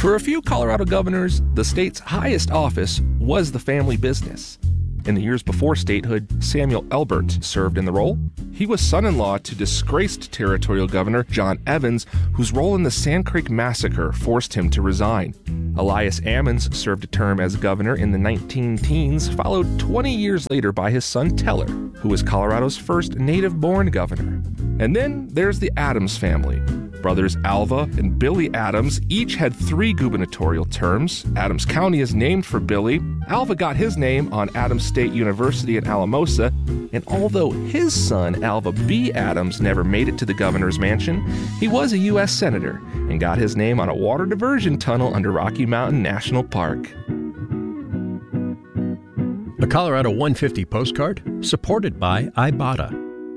For a few Colorado governors, the state's highest office was the family business. In the years before statehood, Samuel Elbert served in the role. He was son-in-law to disgraced territorial governor John Evans, whose role in the Sand Creek Massacre forced him to resign. Elias Ammons served a term as governor in the 19-teens, followed 20 years later by his son Teller, who was Colorado's first native-born governor. And then there's the Adams family. Brothers Alva and Billy Adams each had 3 gubernatorial terms. Adams County is named for Billy. Alva got his name on Adams State University in Alamosa, and although his son, Alva B. Adams, never made it to the governor's mansion, he was a U.S. Senator and got his name on a water diversion tunnel under Rocky Mountain National Park. A Colorado 150 postcard supported by Ibotta.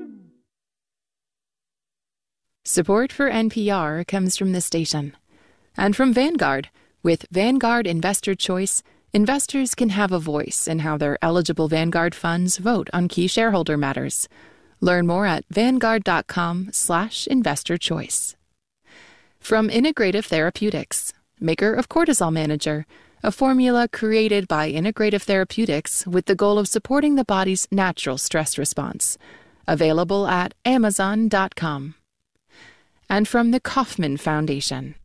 Support for NPR comes from the station and from Vanguard. With Vanguard Investor Choice, investors can have a voice in how their eligible Vanguard funds vote on key shareholder matters. Learn more at vanguard.com/investorchoice. From Integrative Therapeutics, maker of Cortisol Manager, a formula created by Integrative Therapeutics with the goal of supporting the body's natural stress response. Available at amazon.com. And from the Kauffman Foundation.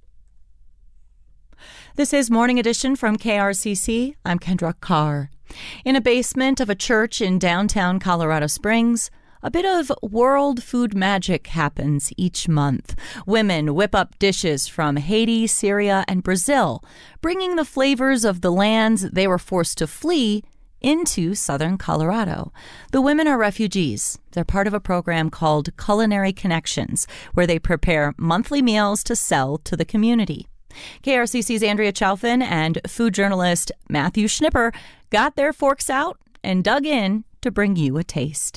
This is Morning Edition from KRCC. I'm Kendra Carr. In a basement of a church in downtown Colorado Springs, a bit of world food magic happens each month. Women whip up dishes from Haiti, Syria, and Brazil, bringing the flavors of the lands they were forced to flee into southern Colorado. The women are refugees. They're part of a program called Culinary Connections, where they prepare monthly meals to sell to the community. KRCC's Andrea Chalfin and food journalist Matthew Schnipper got their forks out and dug in to bring you a taste.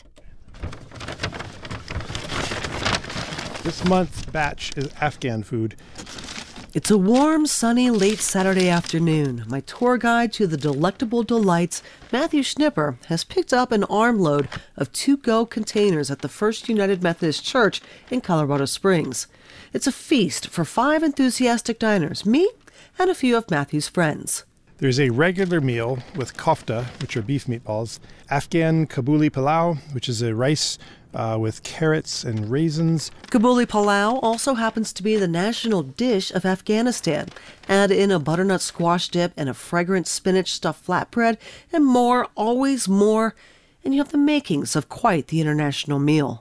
This month's batch is Afghan food. It's a warm, sunny, late Saturday afternoon. My tour guide to the delectable delights, Matthew Schnipper, has picked up an armload of to-go containers at the First United Methodist Church in Colorado Springs. It's a feast for 5 enthusiastic diners, me and a few of Matthew's friends. There's a regular meal with kofta, which are beef meatballs, Afghan kabuli palau, which is a rice with carrots and raisins. Kabuli palau also happens to be the national dish of Afghanistan. Add in a butternut squash dip and a fragrant spinach stuffed flatbread, and more, always more, and you have the makings of quite the international meal.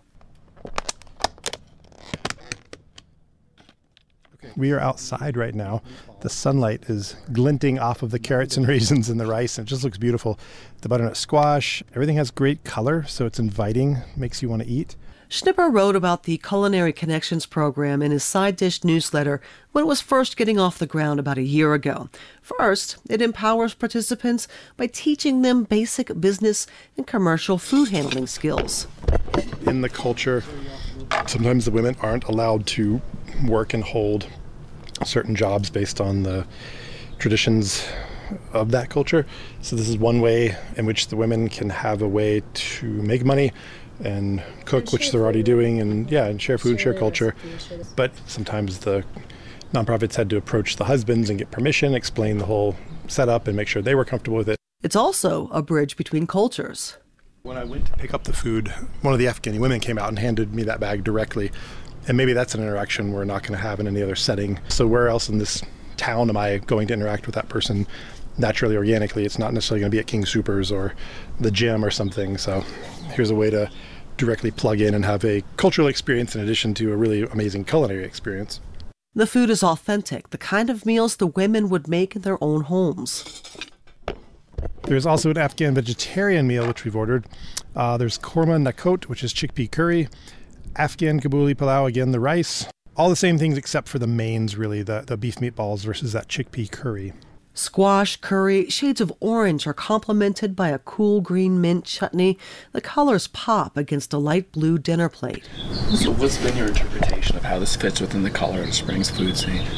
We are outside right now. The sunlight is glinting off of the carrots and raisins in the rice, and it just looks beautiful. The butternut squash, everything has great color, so it's inviting, makes you want to eat. Schnipper wrote about the Culinary Connections program in his side dish newsletter when it was first getting off the ground about a year ago. First, it empowers participants by teaching them basic business and commercial food handling skills. In the culture, sometimes the women aren't allowed to work and hold certain jobs based on the traditions of that culture. So this is one way in which the women can have a way to make money and cook, which they're already doing, and share food, share culture. But sometimes the nonprofits had to approach the husbands and get permission, explain the whole setup, and make sure they were comfortable with it. It's also a bridge between cultures. When I went to pick up the food, one of the Afghani women came out and handed me that bag directly. And maybe that's an interaction we're not going to have in any other setting. So where else in this town am I going to interact with that person naturally, organically? It's not necessarily going to be at King Soopers or the gym or something. So here's a way to directly plug in and have a cultural experience in addition to a really amazing culinary experience. The food is authentic, the kind of meals the women would make in their own homes. There's also an Afghan vegetarian meal, which we've ordered. There's korma nakot, which is chickpea curry. Afghan kabuli palau, again, the rice. All the same things except for the mains, really, the beef meatballs versus that chickpea curry. Squash, curry, shades of orange are complemented by a cool green mint chutney. The colors pop against a light blue dinner plate. So what's been your interpretation of how this fits within the Colorado Springs food scene?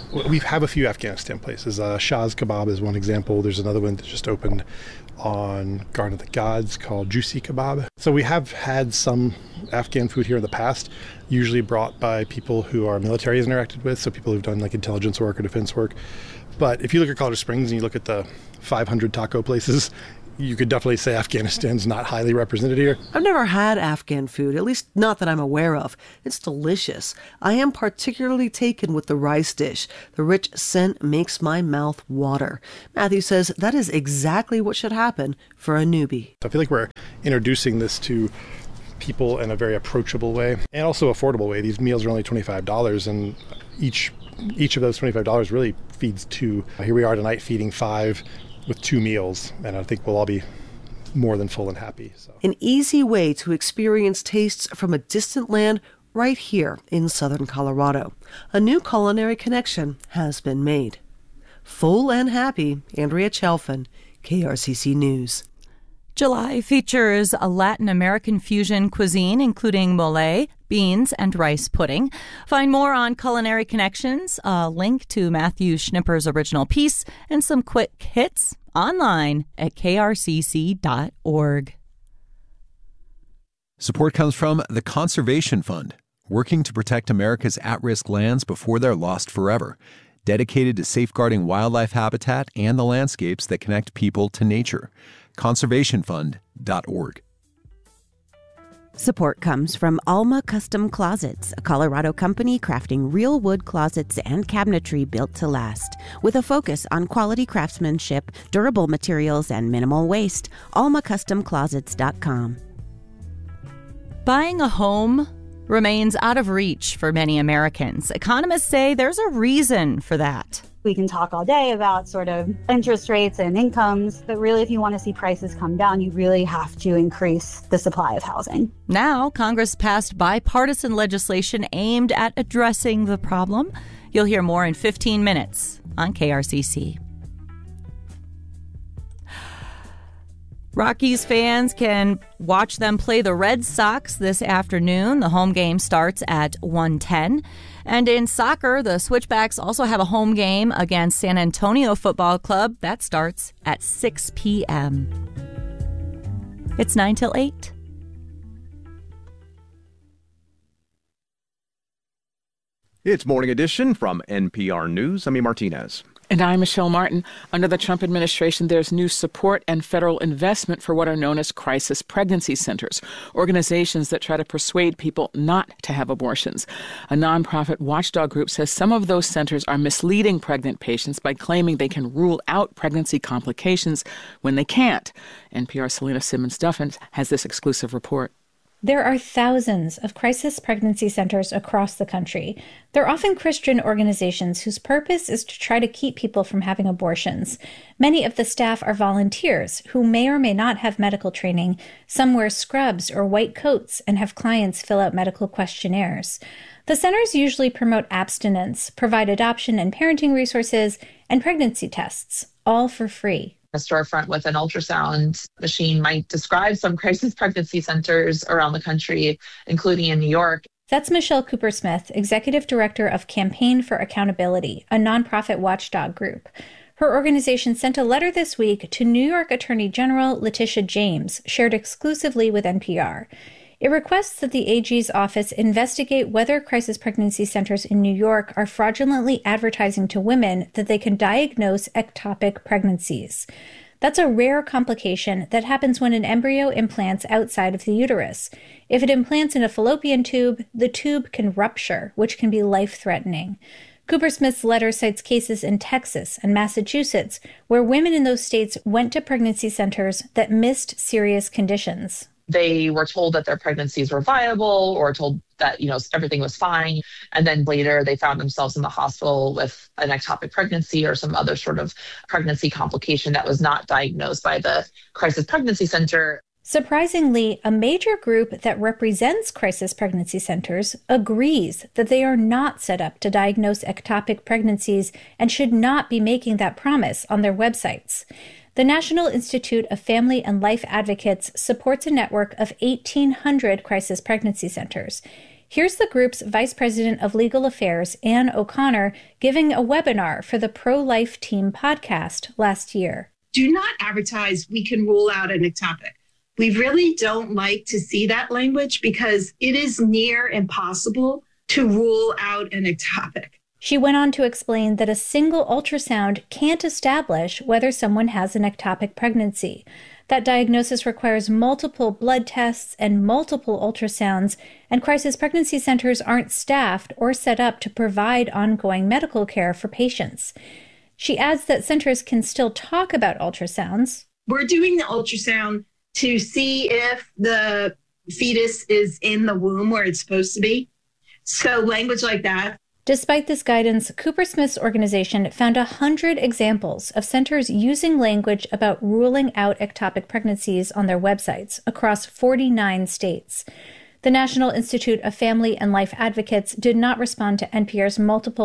We have a few Afghanistan places. Shah's Kebab is one example. There's another one that just opened on Garden of the Gods called Juicy Kebab. So we have had some Afghan food here in the past, usually brought by people who our military has interacted with, so people who've done like intelligence work or defense work. But if you look at Colorado Springs and you look at the 500 taco places, you could definitely say Afghanistan's not highly represented here. I've never had Afghan food, at least not that I'm aware of. It's delicious. I am particularly taken with the rice dish. The rich scent makes my mouth water. Matthew says that is exactly what should happen for a newbie. I feel like we're introducing this to people in a very approachable way and also affordable way. These meals are only $25, and each of those $25 really feeds two. Here we are tonight feeding 5 with 2 meals, and I think we'll all be more than full and happy. So. An easy way to experience tastes from a distant land right here in southern Colorado. A new culinary connection has been made. Full and happy, Andrea Chalfin, KRCC News. July features a Latin American fusion cuisine, including mole, beans, and rice pudding. Find more on Culinary Connections, a link to Matthew Schnipper's original piece, and some quick hits online at krcc.org. Support comes from the Conservation Fund, working to protect America's at-risk lands before they're lost forever, dedicated to safeguarding wildlife habitat and the landscapes that connect people to nature. conservationfund.org. Support comes from Alma Custom Closets, a Colorado company crafting real wood closets and cabinetry built to last. With a focus on quality craftsmanship, durable materials, and minimal waste, almacustomclosets.com. Buying a home remains out of reach for many Americans. Economists say there's a reason for that. We can talk all day about sort of interest rates and incomes, but really if you want to see prices come down, you really have to increase the supply of housing. Now, Congress passed bipartisan legislation aimed at addressing the problem. You'll hear more in 15 minutes on KRCC. Rockies fans can watch them play the Red Sox this afternoon. The home game starts at 1:10. And in soccer, the Switchbacks also have a home game against San Antonio Football Club. That starts at 6 p.m. It's 9 till 8. It's Morning Edition from NPR News. I'm Martinez. And I'm Michelle Martin. Under the Trump administration, there's new support and federal investment for what are known as crisis pregnancy centers, organizations that try to persuade people not to have abortions. A nonprofit watchdog group says some of those centers are misleading pregnant patients by claiming they can rule out pregnancy complications when they can't. NPR's Selena Simmons-Duffin has this exclusive report. There are thousands of crisis pregnancy centers across the country. They're often Christian organizations whose purpose is to try to keep people from having abortions. Many of the staff are volunteers who may or may not have medical training. Some wear scrubs or white coats and have clients fill out medical questionnaires. The centers usually promote abstinence, provide adoption and parenting resources, and pregnancy tests, all for free. A storefront with an ultrasound machine might describe some crisis pregnancy centers around the country, including in New York. That's Michelle Cooper-Smith, Executive Director of Campaign for Accountability, a nonprofit watchdog group. Her organization sent a letter this week to New York Attorney General Letitia James, shared exclusively with NPR. It requests that the AG's office investigate whether crisis pregnancy centers in New York are fraudulently advertising to women that they can diagnose ectopic pregnancies. That's a rare complication that happens when an embryo implants outside of the uterus. If it implants in a fallopian tube, the tube can rupture, which can be life-threatening. Cooper-Smith's letter cites cases in Texas and Massachusetts where women in those states went to pregnancy centers that missed serious conditions. They were told that their pregnancies were viable or told that, everything was fine. And then later they found themselves in the hospital with an ectopic pregnancy or some other sort of pregnancy complication that was not diagnosed by the crisis pregnancy center. Surprisingly, a major group that represents crisis pregnancy centers agrees that they are not set up to diagnose ectopic pregnancies and should not be making that promise on their websites. The National Institute of Family and Life Advocates supports a network of 1,800 crisis pregnancy centers. Here's the group's Vice President of Legal Affairs, Ann O'Connor, giving a webinar for the Pro-Life Team podcast last year. Do not advertise we can rule out an ectopic. We really don't like to see that language because it is near impossible to rule out an ectopic. She went on to explain that a single ultrasound can't establish whether someone has an ectopic pregnancy. That diagnosis requires multiple blood tests and multiple ultrasounds, and crisis pregnancy centers aren't staffed or set up to provide ongoing medical care for patients. She adds that centers can still talk about ultrasounds. We're doing the ultrasound to see if the fetus is in the womb where it's supposed to be. So language like that. Despite this guidance, Coopersmith's organization found 100 examples of centers using language about ruling out ectopic pregnancies on their websites across 49 states. The National Institute of Family and Life Advocates did not respond to NPR's multiple